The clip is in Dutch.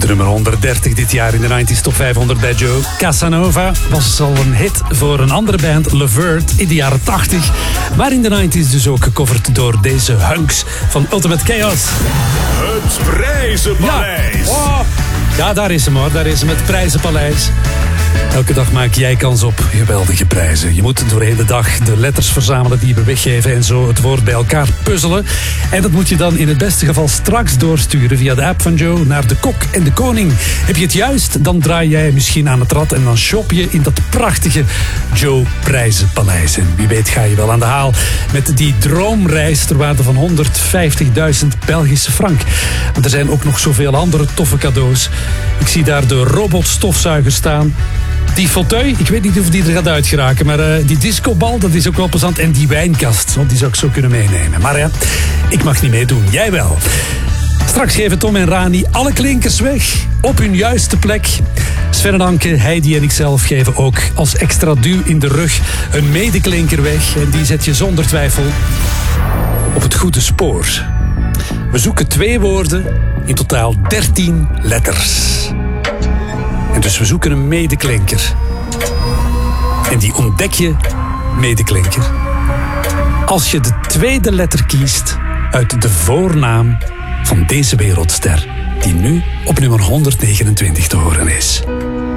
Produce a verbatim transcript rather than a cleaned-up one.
nummer honderddertig dit jaar in de nineties Top vijfhonderd bij Joe. Casanova was al een hit voor een andere band, Levert, in de jaren tachtig. Maar in de nineties dus ook gecoverd door deze hunks van Ultimate Chaos. Het Prijzenpaleis. Ja, oh. ja daar is hem hoor, daar is hem, het Prijzenpaleis. Elke dag maak jij kans op geweldige prijzen. Je moet doorheen de dag de letters verzamelen die we weggeven en zo het woord bij elkaar puzzelen. En dat moet je dan in het beste geval straks doorsturen via de app van Joe naar de Kok en de Koning. Heb je het juist, dan draai jij misschien aan het rad en dan shop je in dat prachtige Joe Prijzenpaleis. En wie weet ga je wel aan de haal met die droomreis ter waarde van honderdvijftigduizend Belgische frank. Want er zijn ook nog zoveel andere toffe cadeaus. Ik zie daar de robotstofzuiger staan. Die fauteuil, ik weet niet of die er gaat uitgeraken, maar uh, die discobal, dat is ook wel plezant. En die wijnkast, die zou ik zo kunnen meenemen. Maar ja, ik mag niet meedoen, jij wel. Straks geven Tom en Rani alle klinkers weg op hun juiste plek. Sven en Anke, Heidi en ikzelf geven ook als extra duw in de rug een medeklinker weg. En die zet je zonder twijfel op het goede spoor. We zoeken twee woorden, in totaal dertien letters. En dus we zoeken een medeklinker. En die ontdek je, medeklinker, als je de tweede letter kiest uit de voornaam van deze wereldster, die nu op nummer honderdnegenentwintig te horen is.